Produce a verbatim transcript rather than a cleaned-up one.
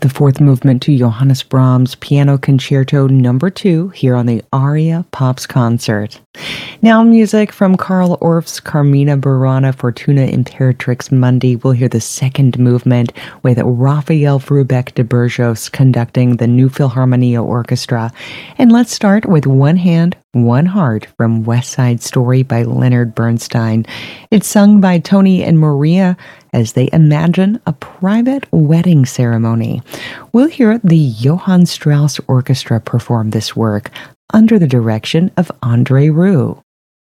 the fourth movement to Johannes Brahms' Piano Concerto Number two here on the Aria Pops Concert. Now music from Carl Orff's Carmina Burana Fortuna Imperatrix Mundi. We'll hear the second movement with Raphael Frubeck de Burgos conducting the New Philharmonia Orchestra. And let's start with One Hand, One Heart from West Side Story by Leonard Bernstein. It's sung by Tony and Maria as they imagine a private wedding ceremony. We'll hear the Johann Strauss Orchestra perform this work under the direction of André Rieu.